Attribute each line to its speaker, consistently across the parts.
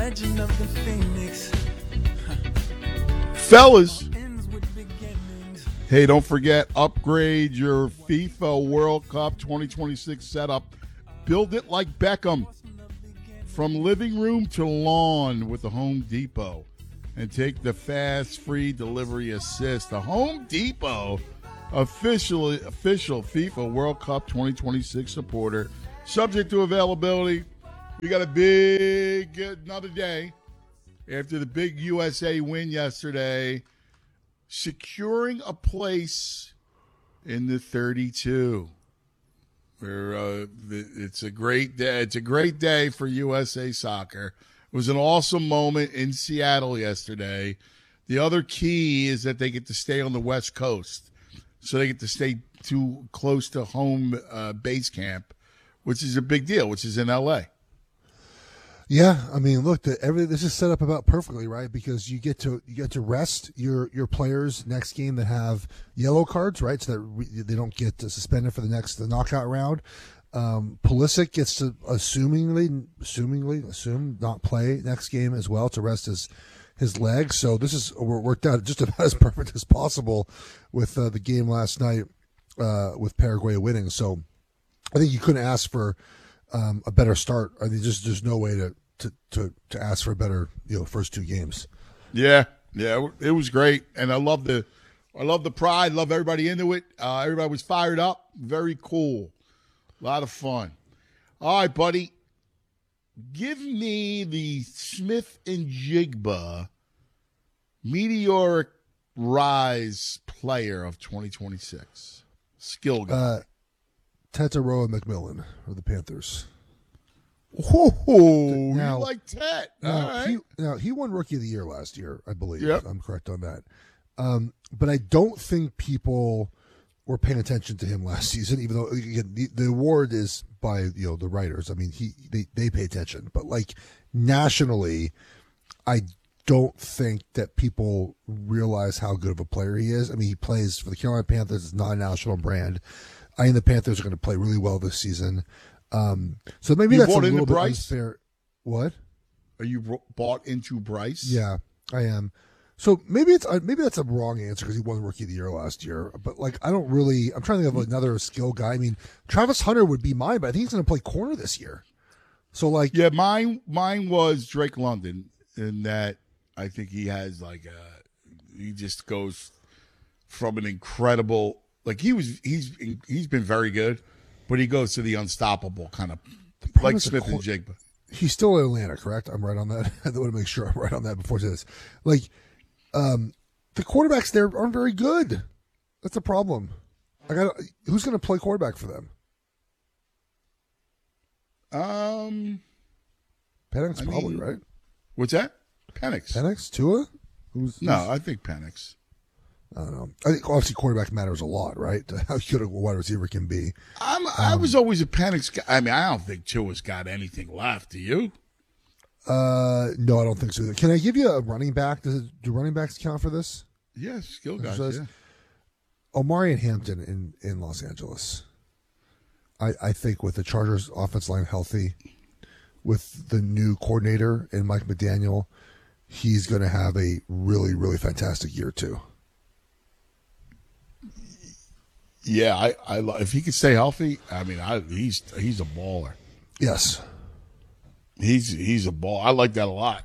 Speaker 1: legend of the Phoenix.
Speaker 2: Fellas,
Speaker 1: Ends with beginnings.
Speaker 2: hey, don't forget, upgrade your FIFA World Cup 2026 setup. Build it like Beckham. From living room to lawn with the Home Depot. And take the fast, free delivery assist. The Home Depot, official FIFA World Cup 2026 supporter. Subject to availability. We got another day after the big USA win yesterday. Securing a place in the 32. It's a great day. It's a great day for USA Soccer. It was an awesome moment in Seattle yesterday. The other key is that they get to stay on the West Coast, so they get to stay too close to home base camp, which is a big deal, which is in LA.
Speaker 3: Yeah, I mean, look, this is set up about perfectly, right? Because you get to rest your players next game that have yellow cards, right? So that they don't get suspended for the knockout round. Pulisic gets to assume not play next game as well to rest his legs. So this is worked out just about as perfect as possible with the game last night with Paraguay winning. So I think you couldn't ask for a better start. I mean, there's no way to ask for a better first two games.
Speaker 2: Yeah, it was great, and I love the pride. Love everybody into it. Everybody was fired up. Very cool. A lot of fun. All right, buddy. Give me the Smith and Jigba meteoric rise player of 2026. Skill guy.
Speaker 3: Tetaroa McMillan of the Panthers.
Speaker 2: Oh,
Speaker 3: now,
Speaker 2: you like Tet. All right.
Speaker 3: He won Rookie of the Year last year, I believe.
Speaker 2: Yep.
Speaker 3: I'm correct on that. But I don't think people were paying attention to him last season, even though again, the award is by the writers. I mean, they pay attention, but like nationally, I don't think that people realize how good of a player he is. I mean, he plays for the Carolina Panthers. It's not a national brand. I think the Panthers are going to play really well this season. So maybe that's a little bit unfair. What?
Speaker 2: Are you bought into Bryce?
Speaker 3: Yeah, I am. So maybe that's a wrong answer because he won Rookie of the Year last year. But like, I'm trying to think of another skill guy. I mean, Travis Hunter would be mine, but I think he's going to play corner this year. So like,
Speaker 2: yeah, mine was Drake London, in that I think he has he just goes from an incredible, like he's been very good, but he goes to the unstoppable kind of like Smith and Jigba.
Speaker 3: He's still in Atlanta, correct? I'm right on that. I want to make sure I'm right on that before I say this. Like, the quarterbacks there aren't very good. That's a problem. Who's going to play quarterback for them? Penix probably, right?
Speaker 2: What's that? Penix,
Speaker 3: Tua?
Speaker 2: I think Penix.
Speaker 3: I don't know. I think obviously quarterback matters a lot, right? How good a wide receiver can be.
Speaker 2: I was always a Penix guy. I mean, I don't think Tua's got anything left. Do you?
Speaker 3: No, I don't think so. Can I give you a running back? Do running backs count for this?
Speaker 2: Yeah, skill guys. Yeah.
Speaker 3: Omari and Hampton in Los Angeles. I think with the Chargers offense line healthy, with the new coordinator and Mike McDaniel, he's going to have a really, really fantastic year too.
Speaker 2: Yeah, I if he could stay healthy, I mean, he's a baller.
Speaker 3: Yes,
Speaker 2: he's a ball. I like that a lot.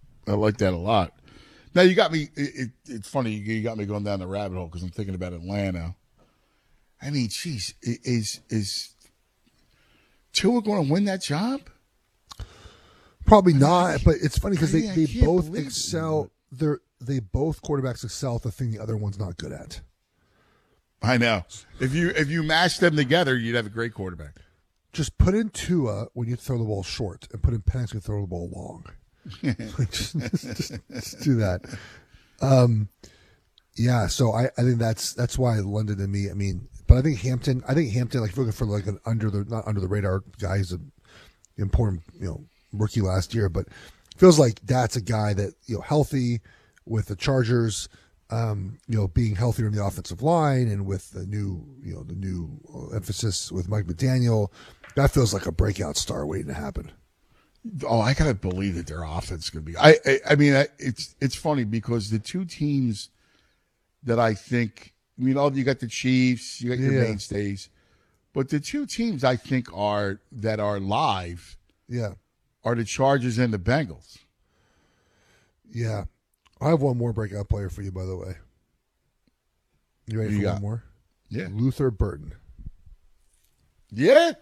Speaker 2: Now you got me. It's funny you got me going down the rabbit hole because I'm thinking about Atlanta. I mean, geez, is Tua going to win that job?
Speaker 3: Probably not. But it's funny because they both excel. They both quarterbacks excel at the thing the other one's not good at.
Speaker 2: I know. If you mash them together, you'd have a great quarterback.
Speaker 3: Just put in Tua when you throw the ball short, and put in Penix when you throw the ball long. just do that. Yeah. So I think that's why London and me. I mean, but I think Hampton. Like if you're looking for like an not under the radar guy, he's an important rookie last year, but feels like that's a guy that healthy with the Chargers. Being healthier in the offensive line and with the new emphasis with Mike McDaniel, that feels like a breakout star waiting to happen.
Speaker 2: Oh, I gotta believe that their offense is gonna be. I mean, it's funny because the two teams that I think, you got the Chiefs, you got your mainstays, but the two teams I think that are live, are the Chargers and the Bengals.
Speaker 3: Yeah, I have one more breakout player for you, by the way. You ready for one more?
Speaker 2: Yeah,
Speaker 3: Luther Burton.
Speaker 2: Yeah.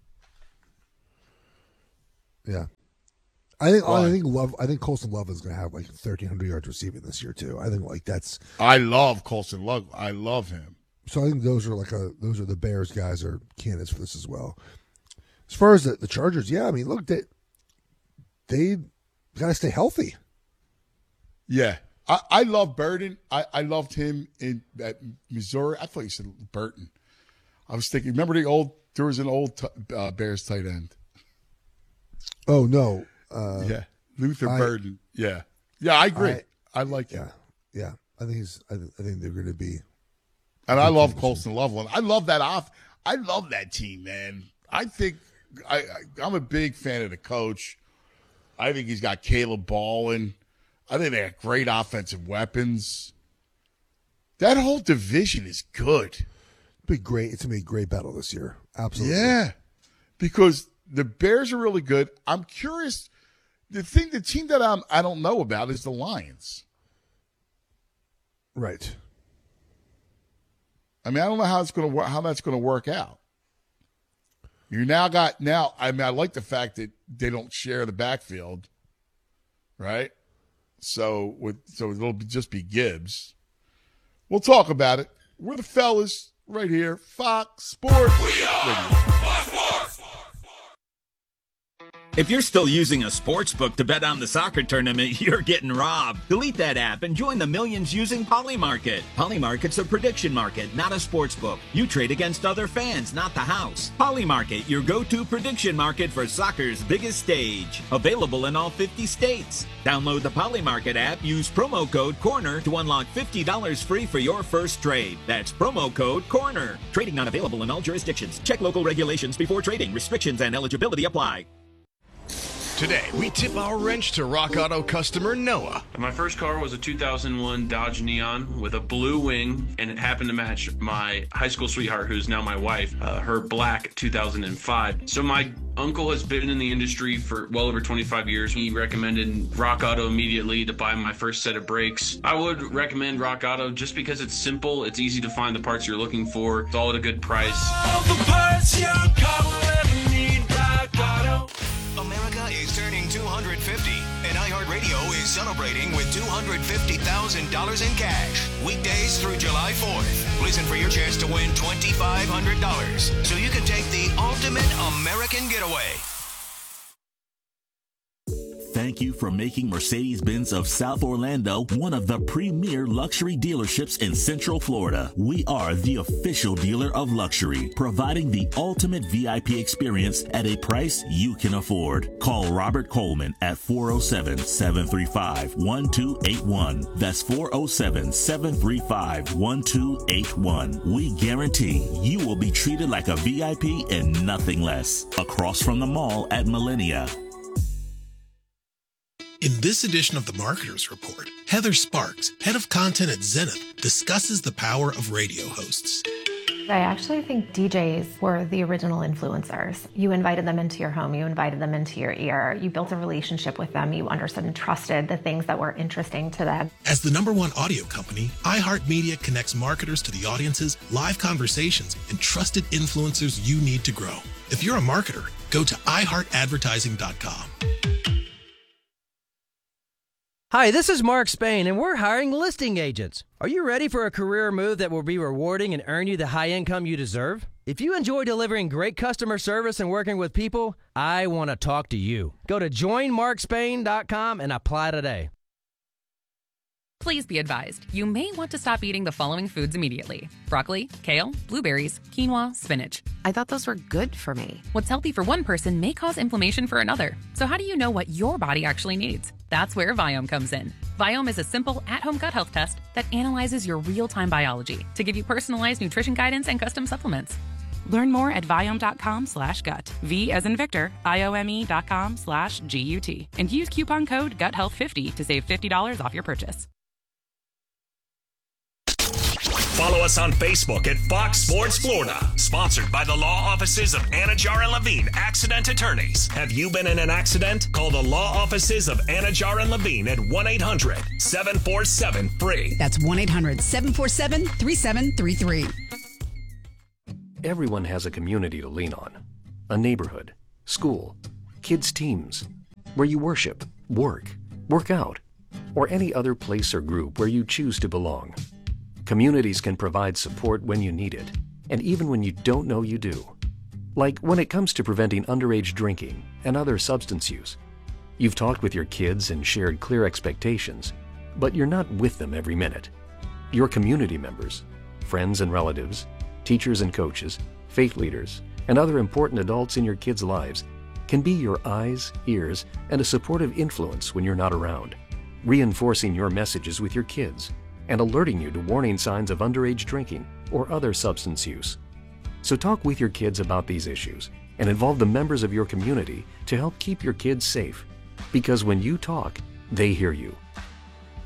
Speaker 3: Yeah. I think Colson Love is going to have like 1,300 yards receiving this year too. I think like that's.
Speaker 2: I love Colson Love. I love him.
Speaker 3: So I think those are the Bears guys are candidates for this as well. As far as the Chargers, yeah, I mean, look, they got to stay healthy.
Speaker 2: Yeah, I love Burton. I loved him at Missouri. I thought you said Burton. I was thinking. Remember there was an old Bears tight end.
Speaker 3: Oh no.
Speaker 2: Luther Burton. Yeah, I agree. I like him.
Speaker 3: Yeah. I think they're going to be.
Speaker 2: And I love Colson Loveland. I love that I love that team, man. I think I'm a big fan of the coach. I think he's got Caleb Ballin. I think they have great offensive weapons. That whole division is good.
Speaker 3: It's going to be a great battle this year. Absolutely.
Speaker 2: Yeah, because the Bears are really good. I'm curious. The team that I don't know about is the Lions.
Speaker 3: Right.
Speaker 2: I mean, I don't know how that's going to work out. You I like the fact that they don't share the backfield, right? So it'll just be Gibbs. We'll talk about it. We're the fellas right here, Fox Sports.
Speaker 4: We are Fox Sports. If you're still using a sports book to bet on the soccer tournament, you're getting robbed. Delete that app and join the millions using Polymarket. Polymarket's a prediction market, not a sports book. You trade against other fans, not the house. Polymarket, your go-to prediction market for soccer's biggest stage. Available in all 50 states. Download the Polymarket app, use promo code CORNER to unlock $50 free for your first trade. That's promo code CORNER. Trading not available in all jurisdictions. Check local regulations before trading. Restrictions and eligibility apply.
Speaker 5: Today, we tip our wrench to Rock Auto customer Noah.
Speaker 6: My first car was a 2001 Dodge Neon with a blue wing, and it happened to match my high school sweetheart, who's now my wife, her black 2005. So my uncle has been in the industry for well over 25 years. He recommended Rock Auto immediately to buy my first set of brakes. I would recommend Rock Auto just because it's simple, it's easy to find the parts you're looking for, it's all at a good price.
Speaker 1: All the parts your car will ever need, Rock Auto.
Speaker 7: America is turning 250, and iHeartRadio is celebrating with $250,000 in cash. Weekdays through July 4th. Listen for your chance to win $2,500 so you can take the ultimate American getaway.
Speaker 8: Thank you for making Mercedes-Benz of South Orlando one of the premier luxury dealerships in Central Florida. We are the official dealer of luxury, providing the ultimate VIP experience at a price you can afford. Call Robert Coleman at 407-735-1281. That's 407-735-1281. We guarantee you will be treated like a VIP and nothing less. Across from the mall at Millennia.
Speaker 9: In this edition of the Marketers Report, Heather Sparks, head of content at Zenith, discusses the power of radio hosts.
Speaker 10: I actually think DJs were the original influencers. You invited them into your home, you invited them into your ear, you built a relationship with them, you understood and trusted the things that were interesting to them.
Speaker 9: As the #1 audio company, iHeartMedia connects marketers to the audiences, live conversations, and trusted influencers you need to grow. If you're a marketer, go to iHeartAdvertising.com.
Speaker 11: Hi, this is Mark Spain, and we're hiring listing agents. Are you ready for a career move that will be rewarding and earn you the high income you deserve? If you enjoy delivering great customer service and working with people, I want to talk to you. Go to joinmarkspain.com and apply today.
Speaker 12: Please be advised, you may want to stop eating the following foods immediately. Broccoli, kale, blueberries, quinoa, spinach.
Speaker 13: I thought those were good for me.
Speaker 12: What's healthy for one person may cause inflammation for another. So how do you know what your body actually needs? That's where Viome comes in. Viome is a simple at-home gut health test that analyzes your real-time biology to give you personalized nutrition guidance and custom supplements. Learn more at Viome.com/gut. V as in Victor, IOME.com/GUT. And use coupon code GUTHEALTH50 to save $50 off your purchase.
Speaker 14: Follow us on Facebook at Fox Sports Florida. Sponsored by the law offices of Anajar and Levine, accident attorneys. Have you been in an accident? Call the law offices of Anajar and Levine at 1-800-747-FREE.
Speaker 15: That's 1-800-747-3733.
Speaker 16: Everyone has a community to lean on. A neighborhood, school, kids' teams, where you worship, work out, or any other place or group where you choose to belong. Communities can provide support when you need it, and even when you don't know you do. Like when it comes to preventing underage drinking and other substance use. You've talked with your kids and shared clear expectations, but you're not with them every minute. Your community members, friends and relatives, teachers and coaches, faith leaders, and other important adults in your kids' lives can be your eyes, ears, and a supportive influence when you're not around, reinforcing your messages with your kids and alerting you to warning signs of underage drinking or other substance use. So talk with your kids about these issues and involve the members of your community to help keep your kids safe. Because when you talk, they hear you.